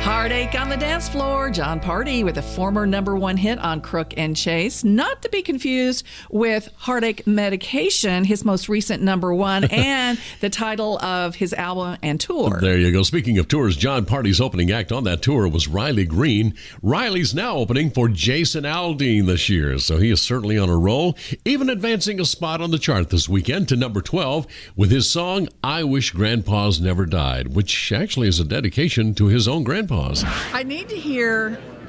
Heartache on the Dance Floor. Jon Pardi with a former #1 hit on Crook and Chase. Not to be confused with Heartache Medication, his most recent #1, and the title of his album and tour. There you go. Speaking of tours, Jon Pardi's opening act on that tour was Riley Green. Riley's now opening for Jason Aldean this year, so he is certainly on a roll, even advancing a spot on the chart this weekend to #12 with his song, I Wish Grandpa's Never Died, which actually is a dedication to his own grandpas. I need to hear